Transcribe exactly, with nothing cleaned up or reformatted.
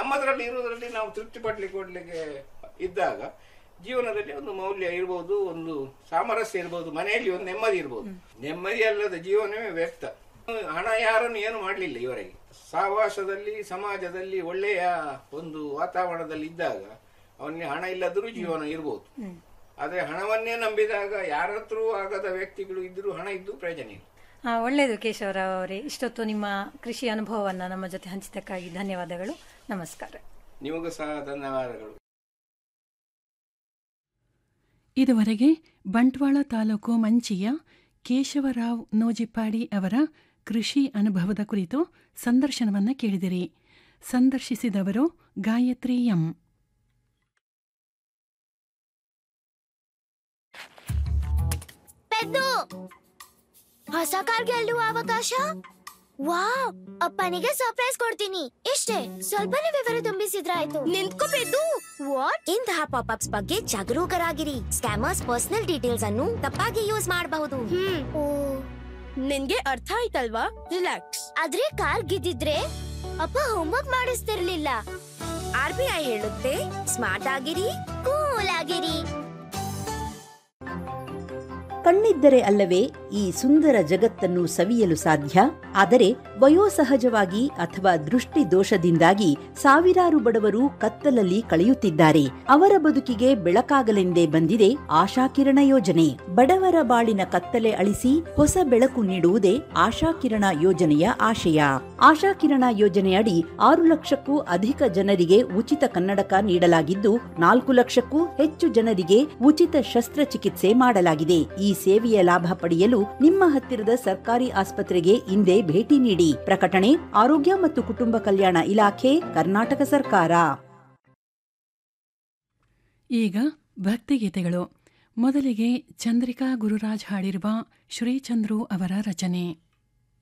ನಮ್ಮದರಲ್ಲಿ ಇರುವುದರಲ್ಲಿ ನಾವು ತೃಪ್ತಿ ಪಡ್ಲಿಕ್ಕೆ ಕೊಡ್ಲಿಕ್ಕೆ ಇದ್ದಾಗ ಜೀವನದಲ್ಲಿ ಒಂದು ಮೌಲ್ಯ ಇರ್ಬೋದು, ಒಂದು ಸಾಮರಸ್ಯ ಇರ್ಬೋದು, ಮನೆಯಲ್ಲಿ ಒಂದು ನೆಮ್ಮದಿ ಇರ್ಬೋದು. ನೆಮ್ಮದಿ ಅಲ್ಲದ ಜೀವನವೇ ವ್ಯರ್ಥ. ಹಣ ಯಾರನ್ನು ಏನು ಮಾಡಲಿಲ್ಲ ಇವರಿಗೆ. ಸಹವಾಸದಲ್ಲಿ ಸಮಾಜದಲ್ಲಿ ಒಳ್ಳೆಯ ಒಂದು ವಾತಾವರಣದಲ್ಲಿ ಇದ್ದಾಗ ಅವನಿಗೆ ಹಣ ಇಲ್ಲದರೂ ಜೀವನ ಇರ್ಬೋದು. ಆದ್ರೆ ಹಣವನ್ನೇ ನಂಬಿದಾಗ ಯಾರ ಹತ್ರ ಆಗದ ವ್ಯಕ್ತಿಗಳು ಇದ್ರೂ ಹಣ ಇದ್ದು ಪ್ರಯೋಜನ ಇಲ್ಲ. ಒಳ್ಳೆಯದು ಕೇಶವರಾವ್ ಅವರೇ, ಇಷ್ಟೊತ್ತು ನಿಮ್ಮ ಕೃಷಿ ಅನುಭವವನ್ನು ನಮ್ಮ ಜೊತೆ ಹಂಚಿದ್ದಕ್ಕಾಗಿ ಧನ್ಯವಾದಗಳು. ನಮಸ್ಕಾರ. ನಿಮಗೂ ಸಹ ಧನ್ಯವಾದಗಳು. ಇದುವರೆಗೆ ಬಂಟ್ವಾಳ ತಾಲೂಕು ಮಂಚಿಯ ಕೇಶವರಾವ್ ನೋಜಿಪ್ಪಾಡಿ ಅವರ ಕೃಷಿ ಅನುಭವದ ಕುರಿತು ಸಂದರ್ಶನವನ್ನು ಕೇಳಿದಿರಿ. ಸಂದರ್ಶಿಸಿದವರು ಗಾಯತ್ರಿ ಎಂ. ಹೊಸ ಕಾರ್ ಗೆಲ್ಲುವ ಅವಕಾಶ. ವಾವ್, ಅಪ್ಪನಿಗೆ ಸರ್ಪ್ರೈಸ್ ಕೊಡ್ತೀನಿ. ಇಷ್ಟೇ, ಸ್ವಲ್ಪನೇ ವಿವರ ತುಂಬಿಸಿದ್ರಾಯ್ತು. ನಿಂತ್ಕೋಬೇಕು. ವಾಟ್? ಇಂತಹ ಪಾಪ್ ಅಪ್ಸ್ ಬಗ್ಗೆ ಜಾಗರೂಕರಾಗಿರಿ. ಸ್ಕ್ಯಾಮರ್ಸ್ ಪರ್ಸನಲ್ ಡೀಟೇಲ್ಸ್ ಅನ್ನು ತಪ್ಪಾಗಿ ಯೂಸ್ ಮಾಡಬಹುದು. ನಿನ್ಗೆ ಅರ್ಥ ಆಯ್ತಲ್ವಾ? ರಿಲ್ಯಾಕ್ಸ್. ಆದ್ರೆ ಕಾರ್ ಗೆದ್ದಿದ್ರೆ ಅಪ್ಪ ಹೋಮ್ವರ್ಕ್ ಮಾಡಿಸ್ತಿರ್ಲಿಲ್ಲ. ಆರ್ ಬಿ ಐ ಹೇಳುತ್ತೆ, ಸ್ಮಾರ್ಟ್ ಆಗಿರಿ, ಕೂಲ್ ಆಗಿರಿ. ಕಣ್ಣಿದ್ದರೆ ಅಲ್ಲವೇ ಈ ಸುಂದರ ಜಗತ್ತನ್ನು ಸವಿಯಲು ಸಾಧ್ಯ. ಆದರೆ ವಯೋಸಹಜವಾಗಿ ಅಥವಾ ದೃಷ್ಟಿ ದೋಷದಿಂದಾಗಿ ಸಾವಿರಾರು ಬಡವರು ಕತ್ತಲಲ್ಲಿ ಕಳೆಯುತ್ತಿದ್ದಾರೆ. ಅವರ ಬದುಕಿಗೆ ಬೆಳಕಾಗಲೆಂದೇ ಬಂದಿದೆ ಆಶಾಕಿರಣ ಯೋಜನೆ. ಬಡವರ ಬಾಳಿನ ಕತ್ತಲೆ ಅಳಿಸಿ ಹೊಸ ಬೆಳಕು ನೀಡುವುದೇ ಆಶಾಕಿರಣ ಯೋಜನೆಯ ಆಶಯ. ಆಶಾಕಿರಣ ಯೋಜನೆಯಡಿ ಆರು ಲಕ್ಷಕ್ಕೂ ಅಧಿಕ ಜನರಿಗೆ ಉಚಿತ ಕನ್ನಡಕ ನೀಡಲಾಗಿದ್ದು, ನಾಲ್ಕು ಲಕ್ಷಕ್ಕೂ ಹೆಚ್ಚು ಜನರಿಗೆ ಉಚಿತ ಶಸ್ತ್ರಚಿಕಿತ್ಸೆ ಮಾಡಲಾಗಿದೆ. ಈ ಸೇವೆಯ ಲಾಭ ಪಡೆಯಲು ನಿಮ್ಮ ಹತ್ತಿರದ ಸರ್ಕಾರಿ ಆಸ್ಪತ್ರೆಗೆ ಇಂದೇ ಭೇಟಿ ನೀಡಿ. ಪ್ರಕಟಣೆ ಆರೋಗ್ಯ ಮತ್ತು ಕುಟುಂಬ ಕಲ್ಯಾಣ ಇಲಾಖೆ, ಕರ್ನಾಟಕ ಸರ್ಕಾರ. ಈಗ ಭಕ್ತಿಗೀತೆಗಳು. ಮೊದಲಿಗೆ ಚಂದ್ರಿಕಾ ಗುರುರಾಜ್ ಹಾಡಿರುವ ಶ್ರೀಚಂದ್ರು ಅವರ ರಚನೆ.